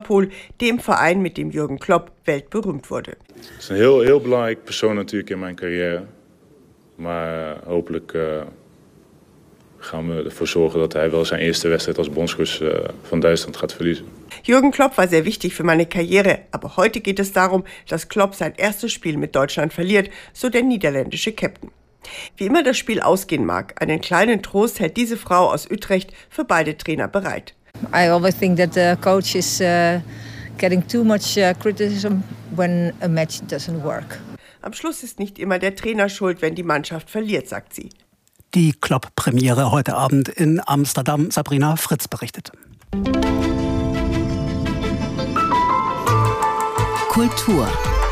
Liverpool, dem Verein, mit dem Jürgen Klopp weltberühmt wurde. Het is een heel belangrijke persoon natuurlijk in mijn carrière. Maar hopelijk gaan we ervoor zorgen dat hij wel zijn eerste wedstrijd als Bondscoach van Duitsland gaat verliezen. Jürgen Klopp war sehr wichtig für meine Karriere, aber heute geht es darum, dass Klopp sein erstes Spiel mit Deutschland verliert, so der niederländische Captain. Wie immer das Spiel ausgehen mag, einen kleinen Trost hält diese Frau aus Utrecht für beide Trainer bereit. I always think that the coach is getting too much criticism when a match doesn't work. Am Schluss ist nicht immer der Trainer schuld, wenn die Mannschaft verliert, sagt sie. Die Klopp-Premiere heute Abend in Amsterdam. Sabrina Fritz berichtet. Kultur.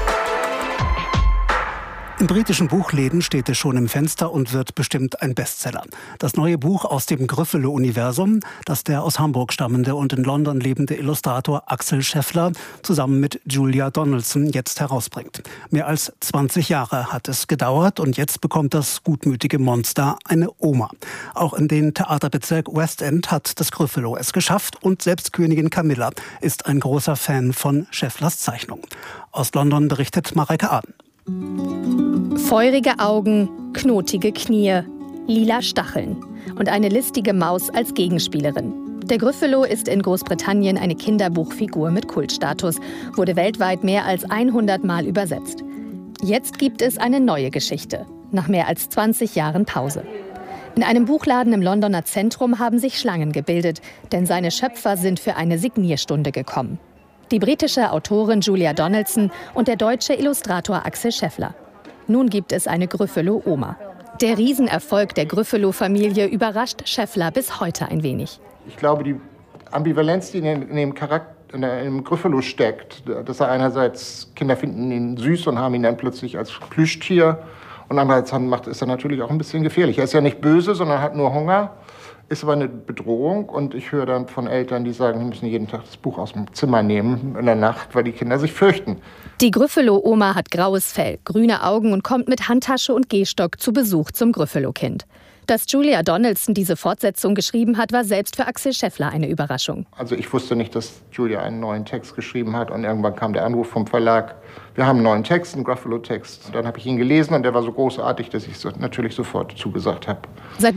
In britischen Buchläden steht es schon im Fenster und wird bestimmt ein Bestseller. Das neue Buch aus dem Gryffalo-Universum, das der aus Hamburg stammende und in London lebende Illustrator Axel Scheffler zusammen mit Julia Donaldson jetzt herausbringt. Mehr als 20 Jahre hat es gedauert und jetzt bekommt das gutmütige Monster eine Oma. Auch in den Theaterbezirk West End hat das Gryffalo es geschafft und selbst Königin Camilla ist ein großer Fan von Schefflers Zeichnung. Aus London berichtet Mareike Aden. Feurige Augen, knotige Knie, lila Stacheln und eine listige Maus als Gegenspielerin. Der Gryffalo ist in Großbritannien eine Kinderbuchfigur mit Kultstatus, wurde weltweit mehr als 100 Mal übersetzt. Jetzt gibt es eine neue Geschichte, nach mehr als 20 Jahren Pause. In einem Buchladen im Londoner Zentrum haben sich Schlangen gebildet, denn seine Schöpfer sind für eine Signierstunde gekommen. Die britische Autorin Julia Donaldson und der deutsche Illustrator Axel Scheffler. Nun gibt es eine Gryffalo-Oma. Der Riesenerfolg der Gryffalo-Familie überrascht Scheffler bis heute ein wenig. Ich glaube, die Ambivalenz, die in dem Charakter, in dem Gryffalo steckt, dass er einerseits Kinder finden ihn süß und haben ihn dann plötzlich als Plüschtier und andererseits ist er natürlich auch ein bisschen gefährlich. Er ist ja nicht böse, sondern hat nur Hunger. Ist aber eine Bedrohung und ich höre dann von Eltern, die sagen, sie müssen jeden Tag das Buch aus dem Zimmer nehmen in der Nacht, weil die Kinder sich fürchten. Die Gryffalo-Oma hat graues Fell, grüne Augen und kommt mit Handtasche und Gehstock zu Besuch zum Gryffalo-Kind. Dass Julia Donaldson diese Fortsetzung geschrieben hat, war selbst für Axel Scheffler eine Überraschung. Also ich wusste nicht, dass Julia einen neuen Text geschrieben hat und irgendwann kam der Anruf vom Verlag, wir haben einen neuen Text, einen Gryffalo-Text. Dann habe ich ihn gelesen und der war so großartig, dass ich natürlich sofort zugesagt habe. Seit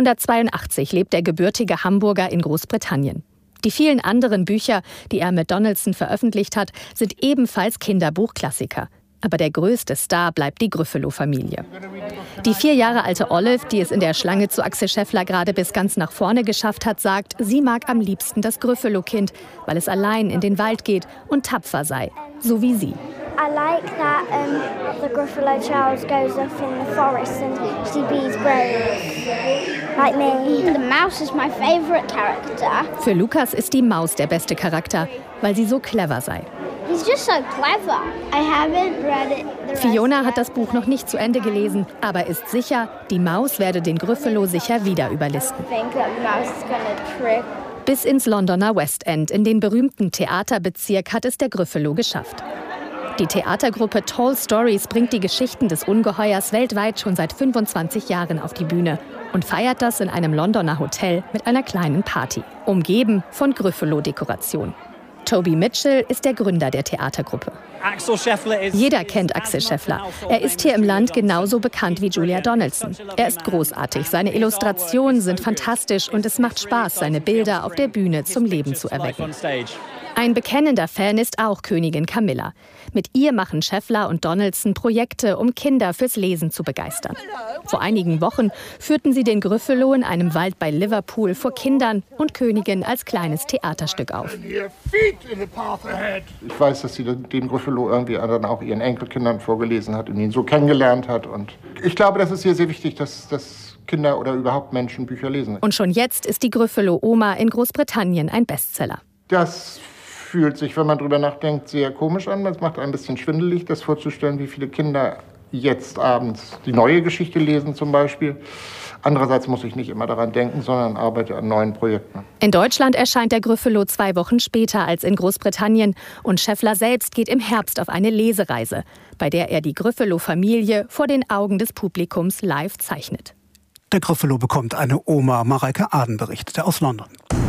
1982 lebt der gebürtige Hamburger in Großbritannien. Die vielen anderen Bücher, die er mit Donaldson veröffentlicht hat, sind ebenfalls Kinderbuchklassiker. Aber der größte Star bleibt die Gryffalo-Familie. Die 4 Jahre alte Olive, die es in der Schlange zu Axel Scheffler gerade bis ganz nach vorne geschafft hat, sagt, sie mag am liebsten das Gryffalo-Kind, weil es allein in den Wald geht und tapfer sei, so wie sie. I like that the Gryffalo child goes off in the forest and she bees brave, like me. The mouse is my favorite character. Für Lukas ist die Maus der beste Charakter, weil sie so clever sei. He's just so clever. I haven't read it. Fiona hat das Buch noch nicht zu Ende gelesen, aber ist sicher, die Maus werde den Gryffalo sicher wieder überlisten. Bis ins Londoner West End, in den berühmten Theaterbezirk, hat es der Gryffalo geschafft. Die Theatergruppe Tall Stories bringt die Geschichten des Ungeheuers weltweit schon seit 25 Jahren auf die Bühne und feiert das in einem Londoner Hotel mit einer kleinen Party, umgeben von Gryffalo-Dekoration. Toby Mitchell ist der Gründer der Theatergruppe. Jeder kennt Axel Scheffler. Er ist hier im Land genauso bekannt wie Julia Donaldson. Er ist großartig, seine Illustrationen sind fantastisch und es macht Spaß, seine Bilder auf der Bühne zum Leben zu erwecken. Ein bekennender Fan ist auch Königin Camilla. Mit ihr machen Scheffler und Donaldson Projekte, um Kinder fürs Lesen zu begeistern. Vor einigen Wochen führten sie den Gryffalo in einem Wald bei Liverpool vor Kindern und Königin als kleines Theaterstück auf. Ich weiß, dass sie den Gryffalo irgendwie dann auch ihren Enkelkindern vorgelesen hat und ihn so kennengelernt hat. Und ich glaube, das ist hier sehr wichtig, dass Kinder oder überhaupt Menschen Bücher lesen. Und schon jetzt ist die Gryffalo-Oma in Großbritannien ein Bestseller. Das fühlt sich, wenn man drüber nachdenkt, sehr komisch an. Es macht ein bisschen schwindelig, das vorzustellen, wie viele Kinder jetzt abends die neue Geschichte lesen zum Beispiel. Andererseits muss ich nicht immer daran denken, sondern arbeite an neuen Projekten. In Deutschland erscheint der Gryffalo 2 Wochen später als in Großbritannien. Und Scheffler selbst geht im Herbst auf eine Lesereise, bei der er die Gryffalo-Familie vor den Augen des Publikums live zeichnet. Der Gryffalo bekommt eine Oma. Mareike Aden berichtete aus London.